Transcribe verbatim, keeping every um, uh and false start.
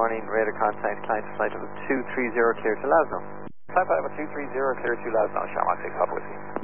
morning, radar contact, client flight level two three zero, clear to Lasno. Flight level two three zero, clear to Lasno, Shamrock six, Papa Whiskey.